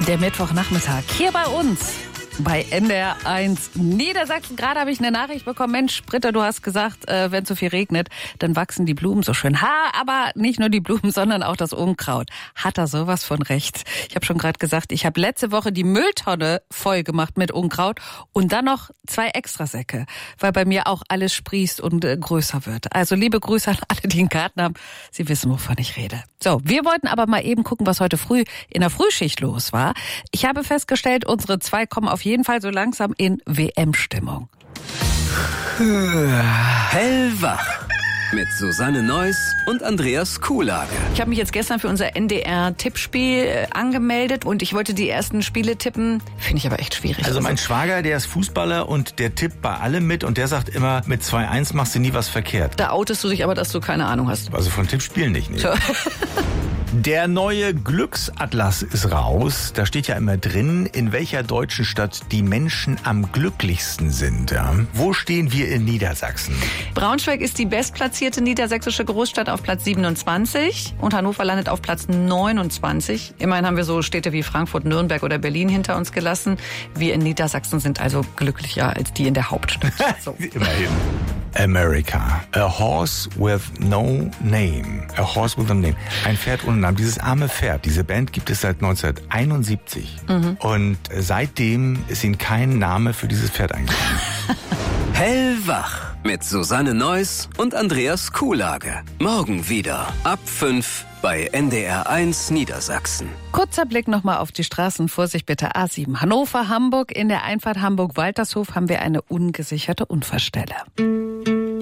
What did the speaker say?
Der Mittwochnachmittag hier bei uns. Bei NDR 1 Niedersachsen. Gerade habe ich eine Nachricht bekommen. Mensch, Britta, du hast gesagt, wenn so viel regnet, dann wachsen die Blumen so schön. Aber nicht nur die Blumen, sondern auch das Unkraut. Hat er sowas von recht. Ich habe schon gerade gesagt, ich habe letzte Woche die Mülltonne voll gemacht mit Unkraut und dann noch 2 Extrasäcke, weil bei mir auch alles sprießt und größer wird. Also liebe Grüße an alle, die einen Garten haben. Sie wissen, wovon ich rede. So, wir wollten aber mal eben gucken, was heute früh in der Frühschicht los war. Ich habe festgestellt, unsere 2 kommen auf jeden Fall so langsam in WM-Stimmung. Hellwach mit Susanne Neuss und Andreas Kuhlage. Ich habe mich jetzt gestern für unser NDR-Tippspiel angemeldet und ich wollte die ersten Spiele tippen. Finde ich aber echt schwierig. Also mein Schwager, der ist Fußballer und der tippt bei allem mit und der sagt immer, mit 2-1 machst du nie was verkehrt. Da outest du dich aber, dass du keine Ahnung hast. Also von Tippspielen nicht. Nee. Der neue Glücksatlas ist raus. Da steht ja immer drin, in welcher deutschen Stadt die Menschen am glücklichsten sind. Ja? Wo stehen wir in Niedersachsen? Braunschweig ist die bestplatzierte niedersächsische Großstadt auf Platz 27 und Hannover landet auf Platz 29. Immerhin haben wir so Städte wie Frankfurt, Nürnberg oder Berlin hinter uns gelassen. Wir in Niedersachsen sind also glücklicher als die in der Hauptstadt. So. Immerhin. America. A horse with no name. A horse with no name. Ein Pferd ohne Namen. Dieses arme Pferd, diese Band gibt es seit 1971. Und seitdem ist ihnen kein Name für dieses Pferd eingefallen. Hellwach mit Susanne Neuss und Andreas Kuhlage. Morgen wieder ab 5 bei NDR 1 Niedersachsen. Kurzer Blick nochmal auf die Straßen. Vorsicht bitte, A7 Hannover, Hamburg. In der Einfahrt Hamburg-Waltershof haben wir eine ungesicherte Unfallstelle.